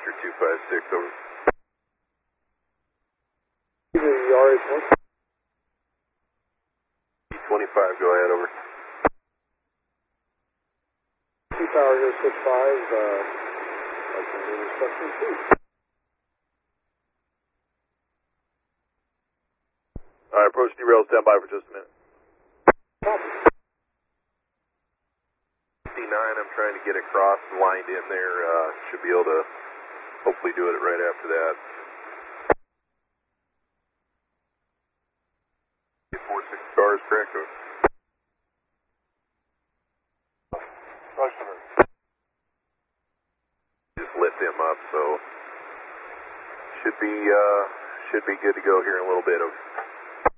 Oscar 256, over. RH1. 25, go ahead, over. Tower here, 65, I can do instructions too. Alright, approach derail, stand by for just a minute. Copy. 59, I'm trying to get across and lined in there, should be able to hopefully do it right after that. 46 cars, correct? Roger. Just lit them up, so should be good to go here in a little bit. Of